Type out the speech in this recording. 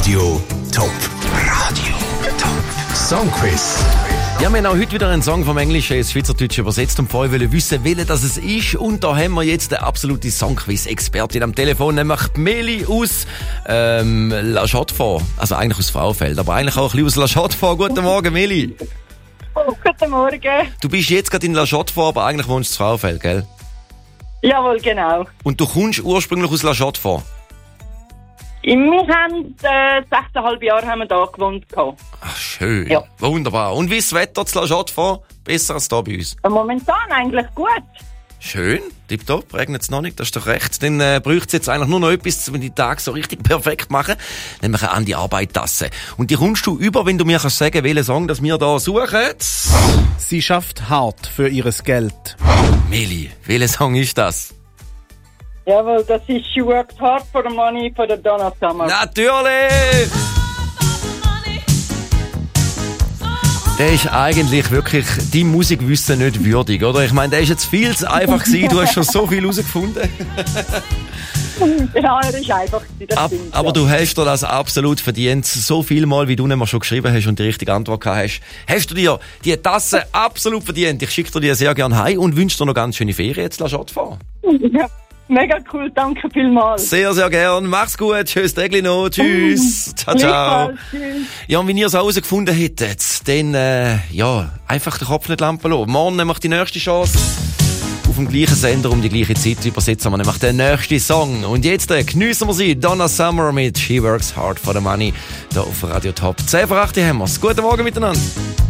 Radio Top. Radio Top. Songquiz. Ja, wir haben auch heute wieder einen Song vom Englischen ins Schweizerdeutsche übersetzt und vorher wollen wissen, welcher das es ist. Und da haben wir jetzt eine absolute Songquiz-Expertin am Telefon, nämlich Meli aus La Chaux-de-Fonds. Also eigentlich aus Frauenfeld, aber eigentlich auch ein bisschen aus La Chaux-de-Fonds. Guten Morgen, Meli. Oh, guten Morgen. Du bist jetzt gerade in La Chaux-de-Fonds, aber eigentlich wohnst du in Frauenfeld, gell? Jawohl, genau. Und du kommst ursprünglich aus La Chaux-de-Fonds? Wir haben 6,5 Jahre haben wir da gewohnt. Ach, schön. Ja. Wunderbar. Und wie ist das Wetter zu La Chaux-de-Fonds? Besser als da bei uns? Momentan eigentlich gut. Schön, tipptopp, regnet es noch nicht, das ist doch recht. Dann bräuchte es jetzt eigentlich nur noch etwas, um die Tage so richtig perfekt machen, nämlich eine an die Arbeit-Tasse. Und die kommst du über, wenn du mir kannst sagen, welchen Song das wir da suchen. Sie schafft hart für ihres Geld. Meli, welcher Song ist das? Jawohl, das ist She Worked Hard for the Money von der Donna Summer. Natürlich! Der ist eigentlich wirklich dein Musikwissen nicht würdig, oder? Ich meine, der ist jetzt viel zu einfach gewesen, du hast schon so viel herausgefunden. Ja, er ist einfach, das stimmt. Aber ja. du hast dir das absolut verdient. So viel Mal, wie du nicht mehr schon geschrieben hast und die richtige Antwort gehabt hast, hast du dir die Tasse absolut verdient. Ich schicke dir die sehr gerne heim und wünsche dir noch ganz schöne Ferien jetzt, La Chaux-de-Fonds. Ja, mega cool, danke vielmals. Sehr, sehr gern. Mach's gut. Tschüss, Tägli noch. Tschüss. Ciao, ciao. Tschüss. Ja, und wenn ihr es herausgefunden hättet, dann, einfach den Kopf nicht lampen lassen. Morgen nämlich die nächste Chance. Auf dem gleichen Sender um die gleiche Zeit übersetzen wir nämlich den nächsten Song. Und jetzt geniessen wir sie. Donna Summer mit She Works Hard for the Money. Da auf Radio Top. 10 vor 8 haben wir's. Guten Morgen miteinander.